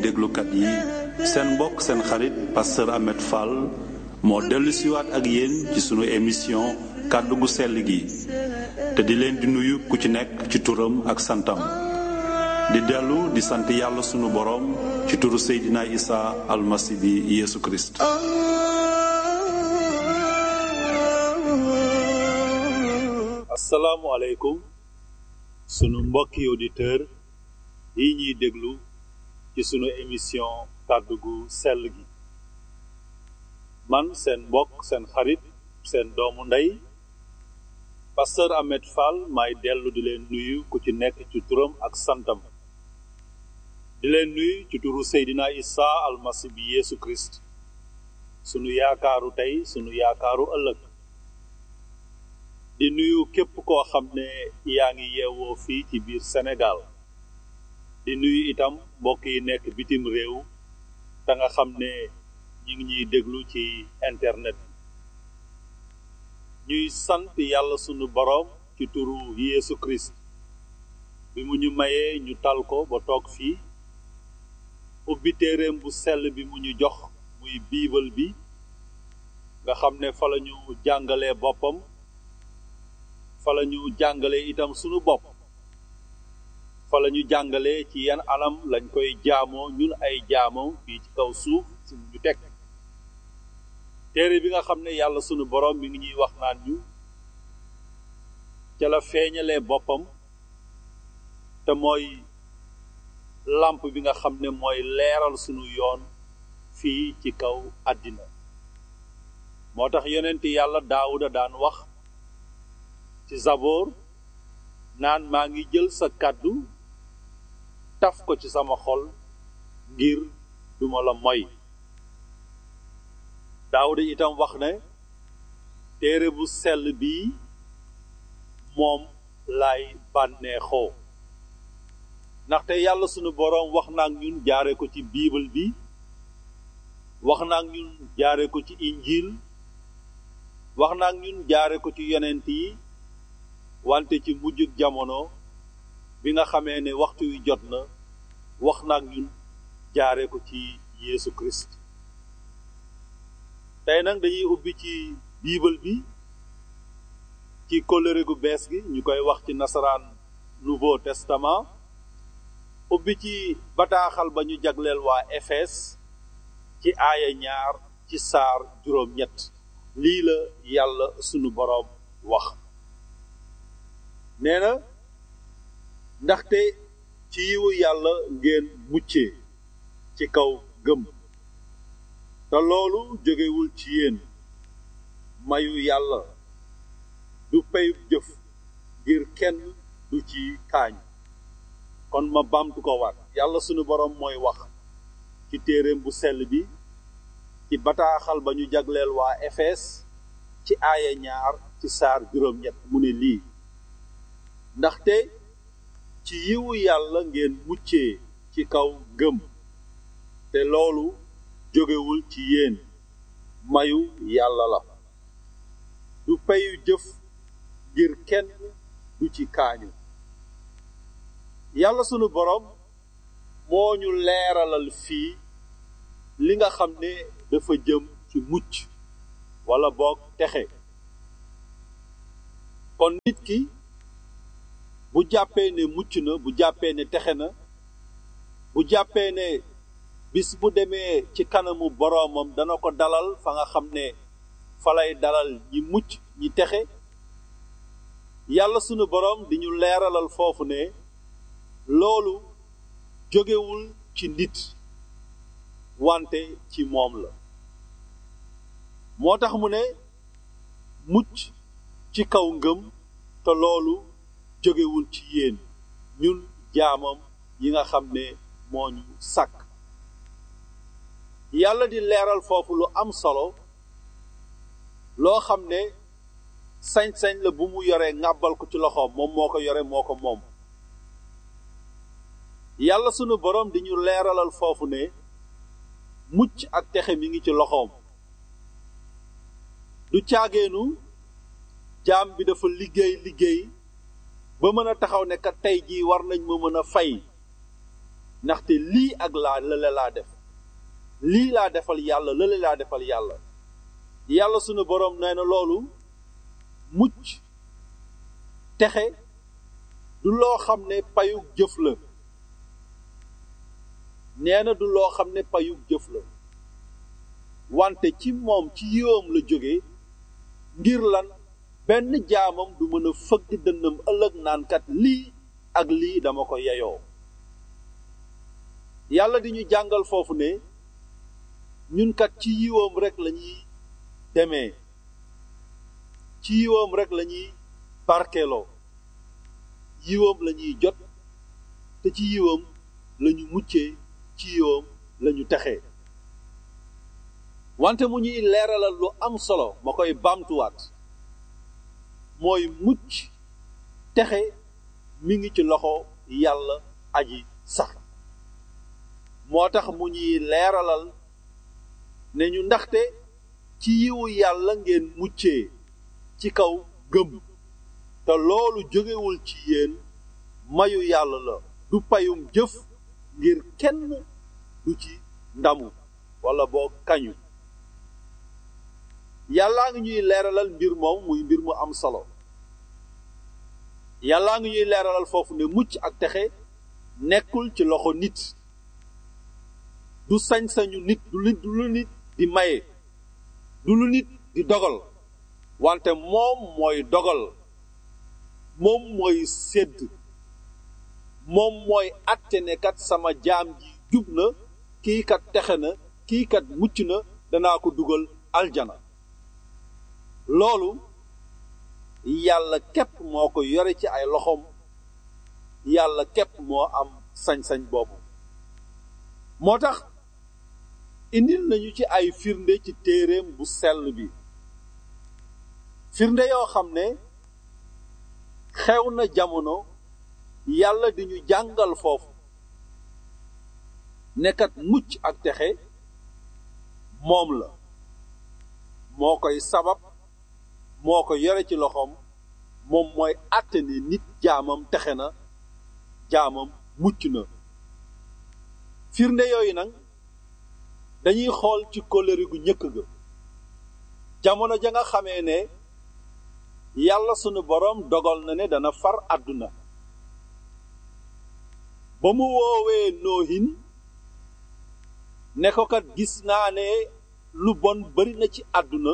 déglukat yi seen mbokk seen xarit pasteur Ahmed Fall moo dellu siwaat ak yéen ci sunu émission kàddu gu sell gi te di leen di nuyu ku ci nekk ci turam ak santam di dellu di sant yàlla sunu boroom ci turu Seydina Isa almasi bi Yeesu Kirist. assalaamu aleykum sunu mbokki auditeur yi ñuy déglu ci sunu émission kàddu gu sell gi man seen mbokk seen xarit seen doomu ndey pasteur Ahmed Fall may dellu di leen nuyu ku ci nekk ci turam ak santam di leen nuyu ci turu Seydina Isa almasi bi Yeesu Kirist sunu yaakaaru tey sunu yaakaaru ëllëg di nuyu képp koo xam ne yaa ngi yeewoo fii ci biir Sénégal di nuyu itam mbokk yi nekk bitim réew te nga xam ne ñu ngi ñuy déglu ci internet ñuy sant yàlla sunu boroom ci turu Yeesu Kirist bi mu ñu mayee ñu tal ko ba toog fii ubbi téereem bu sell bi mu ñu jox muy biibal bi nga xam ne fa la ñu jàngalee boppam fa la ñu jàngale itam sunu bopp fa la ñu jàngale ci yan anam lañ koy jaamoo ñun ay jaamoo fii ci kaw suuf si ñu teg téere bi nga xam ne yàlla sunu boroom mi ngi ñuy wax naan ñu ca la feeñalee boppam te mooy làmp bi nga xam ne mooy leeral sunu yoon fii ci kaw àddina moo tax yonent yàlla Daawuda daan wax ci Zaboor naan maa ngi jël sa kàddu taf ko ci sama xol ngir duma la moy Daawuda itam wax ne téere bu sell bii moom laay bànneexoo ndaxte yàlla sunu boroom wax na ak ñun jaare ko ci biibal bi wax na ak ñun jaare ko ci injiil wax na ak ñun jaare ko ci yonent yi wante ci mujjug jamono bi nga xamee ne waxtu wi jot na wax na ak ñun jaare ko ci Yeesu Kirist tey nag dañuy ubbi ci biibal bi ci kóllëre gu bees gi ñu koy wax ci nasaraan Nouveau Testament ubbi ci bataaxal ba ñu jagleel waa Efes ci aaya 2 ci saar 8 lii la yàlla sunu boroom wax nee na ndaxte ci yiwu yàlla ngeen muccee ci kaw gëm te loolu jógewul ci yéen mayu yàlla du peyub jëf ngir kenn du ci kaañ kon ma bamtu ko waat yàlla sunu boroom mooy wax ci téereem bu sell bi ci bataaxal ba ñu jagleel waa Efes ci aaya 2 ci saar 8 mu ne lii ndaxte ci yiwu yàlla ngeen muccee ci kaw gëm te loolu jógewul ci yéen mayu yàlla la du peyu jëf ngir kenn du ci kaañu yàlla sunu boroom moo ñu leeralal fii li nga xam ne dafa jëm ci mucc walla boog texe kon nit ki bu jàppee ne mucc na bu jàppee ne texe na bu jàppee ne bis bu demee ci kanamu boroomam dana ko dalal fa nga xam ne fa lay dalal ñi mucc ñi texe yàlla sunu boroom di ñu leeralal foofu ne loolu jógewul ci nit wante ci moom la moo tax mu ne mucc ci kaw ngëm te loolu jógewul ci yéen ñun jaamam yi nga xam ne moo ñu sàkk yàlla di leeral foofu lu am solo loo xam ne sañ-sañ la bu mu yore ŋàbbal ko ci loxoom moom moo ko yore moo ko moom yàlla sunu boroom di ñu leeralal foofu ne mucc ak texe mi ngi ci loxoom du caageenu jaam bi dafa liggéey ba mën a taxaw ne kat tey jii war nañ ma mën a fay ndaxte lii ak lële laa def lii laa defal yàlla lële laa defal yàlla yàlla sunu boroom nee na loolu mucc texe du loo xam ne payug jëf la nee na du loo xam ne payug jëf la wante ci moom ci yiwam la jóge ngir lan benn jaamam du mën a fëgg dënnam ëllëg naankat lii ak lii dama ko yeyoo yàlla di ñu jàngal foofu ne ñun kat ci yiwam rek lañuy demee ci yiwam rek lañuy barkeeloo yiwam lañuy jot te ci yiwam lañu muccee ci yiwam lañu texee wante mu ñuy leeralal lu am solo ma koy baamtuwaat mooy mucc texe mi ngi ci loxo yàlla aji sax moo tax mu ñuy leeralal ne ñu ndaxte ci yiwu yàlla ngeen muccee ci kaw gëm te loolu jógewul ci yéen mayu yàlla la du payum jëf ngir kenn du ci ndamu walla boo kañu yàllaa ngi ñuy leeralal mbir moom muy mbir mu am solo yàllaa ngi ñuy leeralal foofu ne mucc ak texe nekkul ci loxo nit du sañ-sañu nit du lu nit di maye du lu nit di dogal wante moom mooy dogal moom mooy sédd moom mooy àtte ne kat sama jaam ji jub na kii kat texe na kii kat mucc na danaa ko dugal aljana loolu yàlla képp moo ko yore ci ay loxoom yàlla képp moo am sañ-sañ boobu moo tax indil nañu ci ay firnde ci téereem bu sell bi firnde yoo xam ne xew na jamono yàlla di ñu jàngal foofu nekkat mucc ak texe moom la moo koy sabab moo ko yore ci loxoom moom mooy àtte ne nit jaamam texe na jaamam mucc na firnde yooyu nag dañuy xool ci kóllëre gu njëkk ga jamono ja nga xamee ne yàlla sunu boroom dogal na ne dana far àdduna ba mu woowee noohin ne ko kat gis naa ne lu bon bari na ci àdduna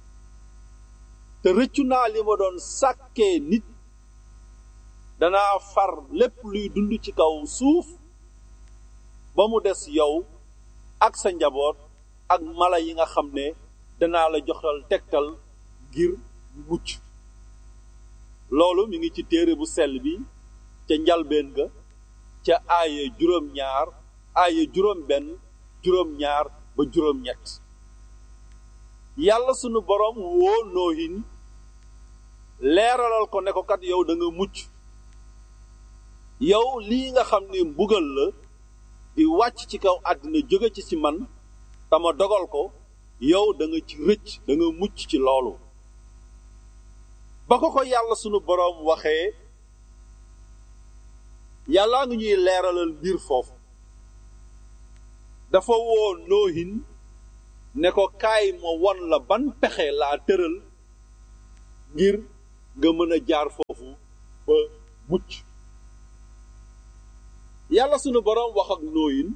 te rëccu naa li ma doon sàkkee nit danaa far lépp luy dund ci kaw suuf ba mu des yow ak sa njaboot ak mala yi nga xam ne danaa la joxal tegtal ngir mucc loolu mi ngi ci téere bu sell bi ca njalbeen ga ca aaye juróom-ñaar aaye juróom-benn juróom-ñaar ba juróom-ñett yàlla sunu boroom woo noohin leeralal ko ne ko kat yow da nga mucc yow lii nga xam ne mbugal la di wàcc ci kaw àddina jóge ci man tama dogal ko yow da nga ci rëcc da nga mucc ci loolu ba ko yàlla sunu boroom waxee yàllaa ngi ñuy leeralal mbir foofu dafa woo noohin ne ko kaay ma won la ban pexe laa tëral ngir nga mën a jaar foofu ba mucc yàlla sunu boroom wax ak nooyin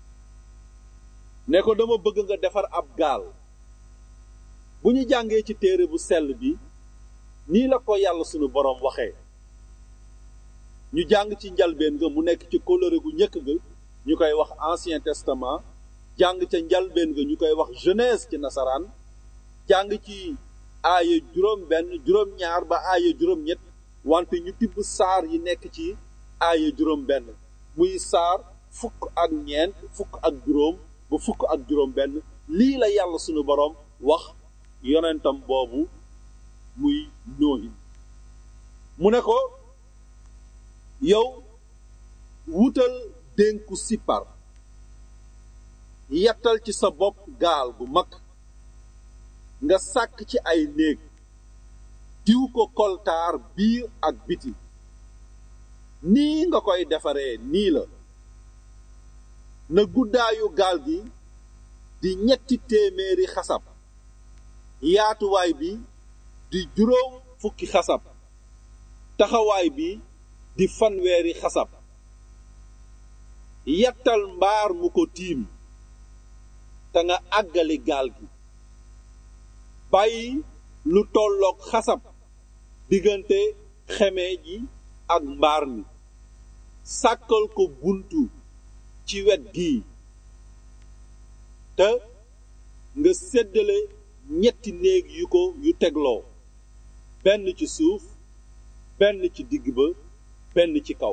ne ko dama bëgg nga defar ab gaal bu ñu jàngee ci téere bu sell bi nii la ko yàlla sunu boroom waxee ñu jàng ci njalbeen nga mu nekk ci kóllëre gu njëkk ga ñu koy wax ancien testament jàng ca njalbeen nga ñu koy wax genèse ci nasaraan jàng ci aaya juróom-benn juróom-ñaar ba aaya juróom-ñett wante ñu tibb saar yi nekk ci aaya juróom-benn muy saar fukk ak ñeent fukk ak juróom ba fukk ak juróom-benn lii la yàlla sunu boroom wax yonentam boobu muy noohin mu ne ko yow wutal dénku sippar yettal ci sa bopp gaal bu mag nga sàkk ci ay néeg diw ko koltaar biir ak biti nii nga koy defaree nii la na guddaayu gaal gi di 300 xasab yaatuwaay bi di 50 xasab taxawaay bi di 100 xasab yettal mbaar mu ko tiim te nga àggali gaal gi bàyyi lu tolloog xasab diggante xeme ji ak mbaar mi sàkkal ko buntu ci wet gi te nga séddale 3 néeg yu tegloo benn ci suuf benn ci digg ba benn ci kaw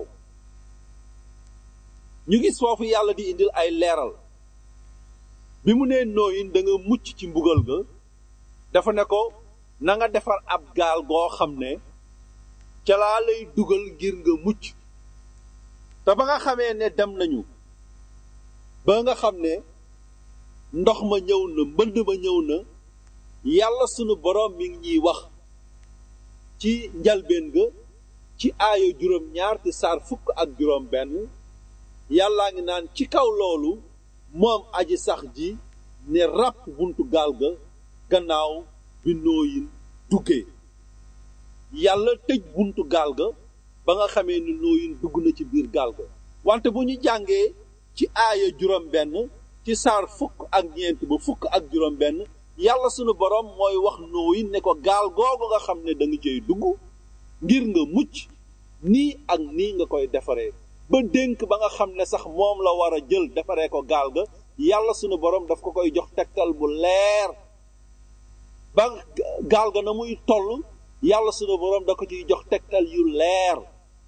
ñu gis foofu yàlla di indil ay leeral bi mu nee nooyin da nga mucc ci mbugal ga dafa ne ko na nga defar ab gaal goo xam ne ca laa lay dugal ngir nga mucc te ba nga xamee ne dem nañu ba nga xam ne ndox ma ñëw na mbënd ma ñëw na yàlla sunu borom mi ngi ñuy wax ci njalbeen ga ci aaya 2 ci saar 1 yàllaa ngi naan ci kaw loolu moom aji sax ji ne ràpp buntu gaal ga gannaaw bi nooyin duggee yàlla tëj buntu gaal ga ba nga xamee ni nooyin dugg na ci biir gaal ga wante bu ñu jàngee ci aaya 1 ci saar 4 ba 1 yàlla sunu borom mooy wax nooyin ne ko gaal googu nga xam ne da nga cay dugg ngir nga mucc nii ak nii nga koy defaree ba dénk ba nga xam ne sax moom la war a jël defaree ko gaal ga yàlla sunu borom daf ko koy jox tegtal bu leer ba gaal ga na muy toll yàlla sunu borom da ko ciy jox tegtal yu leer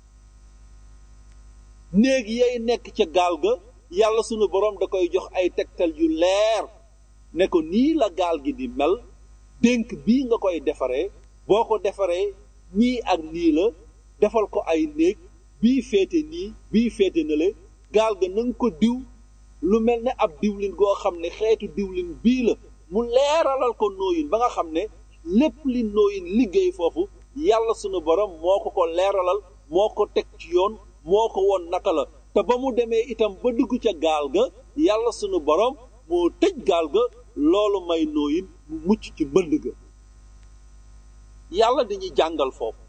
néeg yay nekk ca gaal ga yàlla sunu borom da koy jox ay tegtal yu leer ne ko nii la gaal gi di mel dénk bii nga koy defaree boo ko defaree nii ak nii la defal ko ay néeg bii féete nii bii féete na le gaal ga na nga ko diw lu mel ne ab diwlin goo xam ne xeetu diwlin bii la mu leeralal ko nooyin ba nga xam ne lépp li nooyin liggéey foofu yàlla sunu borom moo ko leeralal moo ko teg ci yoon moo ko woon naka la te ba mu demee itam ba dugg ca gaal ga yàlla sunu borom moo tëj gaal ga loolu may nooyin mu mucc ci mbënd ga yàlla dañuy jàngal foofu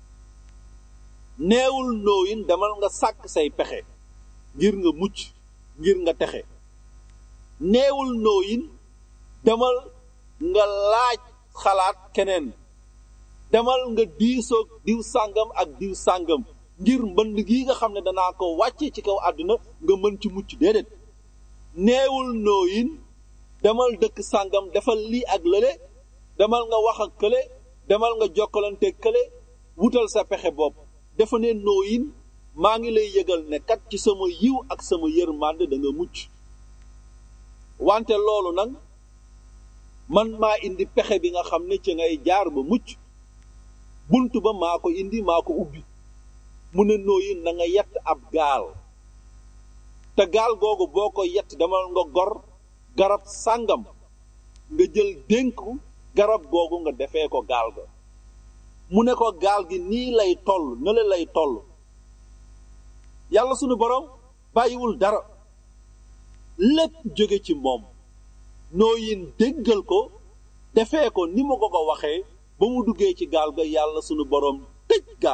neewul nooyin demal nga sàkk say pexe ngir nga mucc ngir nga texe neewul nooyin demal nga laaj xalaat keneen demal nga diisoog diw sàngam ak diw sàngam ngir mbënd gi nga xam ne danaa ko wàcce ci kaw àdduna nga mën ci mucc déedéet neewul nooyin demal dëkk sàngam defal lii ak lële demal nga wax ak kële demal nga jokkalante kële wutal sa pexe bopp dafa ne nooyin maa ngi lay yëgal ne kat ci sama yiw ak sama yërmande da nga mucc wante loolu nag man maa indi pexe bi nga xam ne ci ngay jaar ba mucc bunt ba maa ko indi maa ko ubbi mu ne nooyin na nga yett ab gaal te gaal googu boo ko yett demal nga gor garab sàngam nga jël dénku garab googu nga defee ko gaal ga mu ne ko gaal gi nii lay toll nale lay toll yàlla sunu borom bàyyiwul dara lépp jóge ci moom nooyin déggal ko defee ko ni mu ko waxee ba mu duggee ci gaal ga yàlla sunu borom tëj gaal